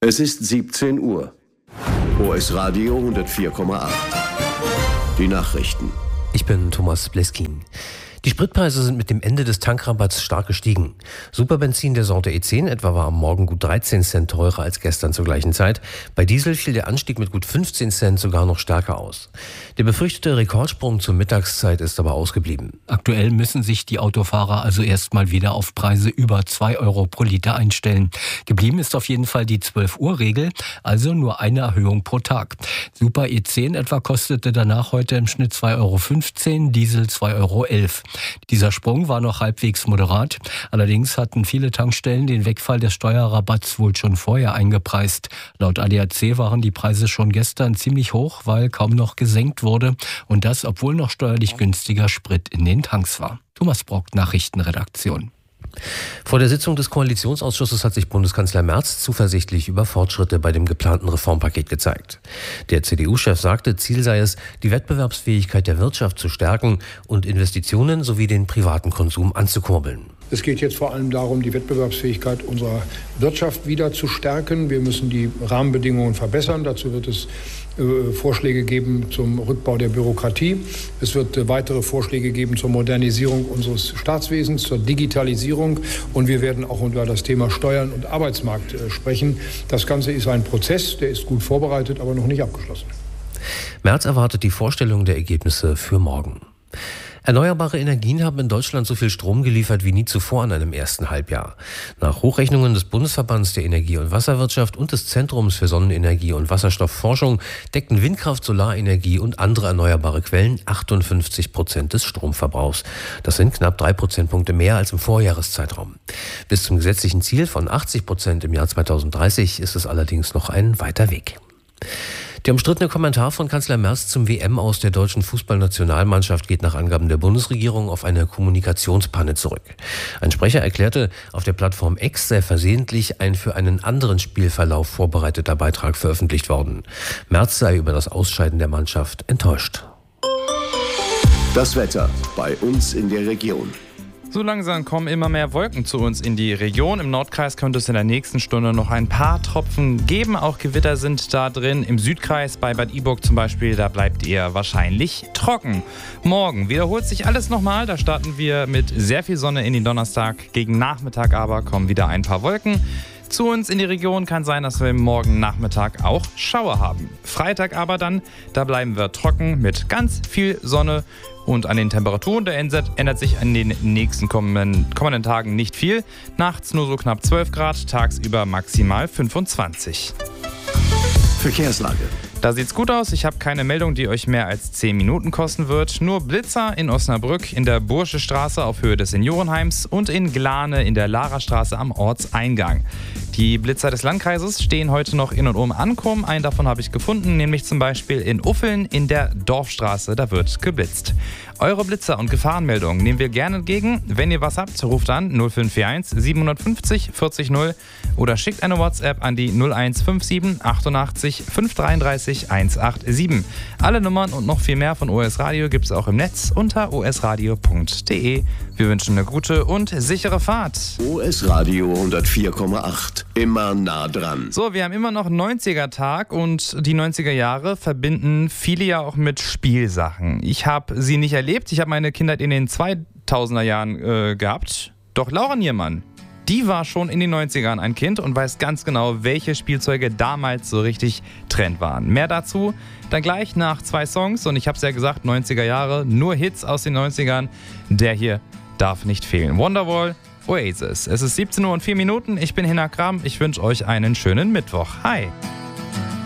Es ist 17 Uhr. OS Radio 104,8. Die Nachrichten. Ich bin Thomas Bleskin. Die Spritpreise sind mit dem Ende des Tankrabatts stark gestiegen. Superbenzin der Sorte E10 etwa war am Morgen gut 13 Cent teurer als gestern zur gleichen Zeit. Bei Diesel fiel der Anstieg mit gut 15 Cent sogar noch stärker aus. Der befürchtete Rekordsprung zur Mittagszeit ist aber ausgeblieben. Aktuell müssen sich die Autofahrer also erstmal wieder auf Preise über 2 Euro pro Liter einstellen. Geblieben ist auf jeden Fall die 12-Uhr-Regel, also nur eine Erhöhung pro Tag. Super E10 etwa kostete danach heute im Schnitt 2,15 Euro, Diesel 2,11 Euro. Dieser Sprung war noch halbwegs moderat. Allerdings hatten viele Tankstellen den Wegfall des Steuerrabatts wohl schon vorher eingepreist. Laut ADAC waren die Preise schon gestern ziemlich hoch, weil kaum noch gesenkt wurde. Und das, obwohl noch steuerlich günstiger Sprit in den Tanks war. Thomas Brock, Nachrichtenredaktion. Vor der Sitzung des Koalitionsausschusses hat sich Bundeskanzler Merz zuversichtlich über Fortschritte bei dem geplanten Reformpaket gezeigt. Der CDU-Chef sagte, Ziel sei es, die Wettbewerbsfähigkeit der Wirtschaft zu stärken und Investitionen sowie den privaten Konsum anzukurbeln. Es geht jetzt vor allem darum, die Wettbewerbsfähigkeit unserer Wirtschaft wieder zu stärken. Wir müssen die Rahmenbedingungen verbessern. Dazu wird es Vorschläge geben zum Rückbau der Bürokratie. Es wird weitere Vorschläge geben zur Modernisierung unseres Staatswesens, zur Digitalisierung. Und wir werden auch über das Thema Steuern und Arbeitsmarkt sprechen. Das Ganze ist ein Prozess, der ist gut vorbereitet, aber noch nicht abgeschlossen. Merz erwartet die Vorstellung der Ergebnisse für morgen. Erneuerbare Energien haben in Deutschland so viel Strom geliefert wie nie zuvor in einem ersten Halbjahr. Nach Hochrechnungen des Bundesverbands der Energie- und Wasserwirtschaft und des Zentrums für Sonnenenergie und Wasserstoffforschung deckten Windkraft, Solarenergie und andere erneuerbare Quellen 58% des Stromverbrauchs. Das sind knapp 3 Prozentpunkte mehr als im Vorjahreszeitraum. Bis zum gesetzlichen Ziel von 80% im Jahr 2030 ist es allerdings noch ein weiter Weg. Der umstrittene Kommentar von Kanzler Merz zum WM-Aus der deutschen Fußballnationalmannschaft geht nach Angaben der Bundesregierung auf eine Kommunikationspanne zurück. Ein Sprecher erklärte, auf der Plattform X sei versehentlich ein für einen anderen Spielverlauf vorbereiteter Beitrag veröffentlicht worden. Merz sei über das Ausscheiden der Mannschaft enttäuscht. Das Wetter bei uns in der Region. So langsam kommen immer mehr Wolken zu uns in die Region. Im Nordkreis könnte es in der nächsten Stunde noch ein paar Tropfen geben. Auch Gewitter sind da drin. Im Südkreis bei Bad Iburg zum Beispiel, da bleibt eher wahrscheinlich trocken. Morgen wiederholt sich alles nochmal. Da starten wir mit sehr viel Sonne in den Donnerstag. Gegen Nachmittag aber kommen wieder ein paar Wolken. Zu uns in die Region kann sein, dass wir morgen Nachmittag auch Schauer haben. Freitag aber dann, da bleiben wir trocken mit ganz viel Sonne. Und an den Temperaturen, da ändert sich an den nächsten kommenden Tagen nicht viel. Nachts nur so knapp 12 Grad, tagsüber maximal 25. Verkehrslage. Da sieht's gut aus. Ich habe keine Meldung, die euch mehr als 10 Minuten kosten wird. Nur Blitzer in Osnabrück, in der Bursche Straße auf Höhe des Seniorenheims und in Glane in der Larastraße am Ortseingang. Die Blitzer des Landkreises stehen heute noch in und um Ankum. Einen davon habe ich gefunden, nämlich zum Beispiel in Uffeln in der Dorfstraße. Da wird geblitzt. Eure Blitzer und Gefahrenmeldungen nehmen wir gerne entgegen. Wenn ihr was habt, ruft an 0541 750 40 0 oder schickt eine WhatsApp an die 0157 88 533 187. Alle Nummern und noch viel mehr von OS Radio gibt es auch im Netz unter osradio.de. Wir wünschen eine gute und sichere Fahrt. OS Radio 104,8. Immer nah dran. So, wir haben immer noch 90er-Tag und die 90er Jahre verbinden viele ja auch mit Spielsachen. Ich habe sie nicht erlebt. Ich habe meine Kindheit in den 2000er Jahren gehabt. Doch Laura Niermann, die war schon in den 90ern ein Kind und weiß ganz genau, welche Spielzeuge damals so richtig Trend waren. Mehr dazu dann gleich nach 2 Songs. Und ich habe es ja gesagt, 90er Jahre, nur Hits aus den 90ern. Der hier darf nicht fehlen. Wonderwall, Oasis. Es ist 17:04 Uhr. Ich bin Hinak Kram. Ich wünsche euch einen schönen Mittwoch. Hi.